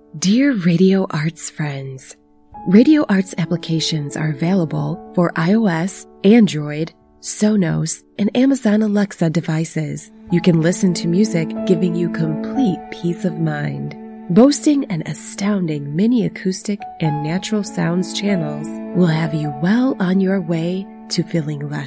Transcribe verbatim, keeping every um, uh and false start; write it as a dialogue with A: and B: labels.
A: Dear Radio Arts friends, Radio Arts applications are available for iOS, Android, Sonos, and Amazon Alexa devices. You can listen to music, giving you complete peace of mind. Boasting an astounding mini acoustic and natural sounds channels will have you well on your way to feeling less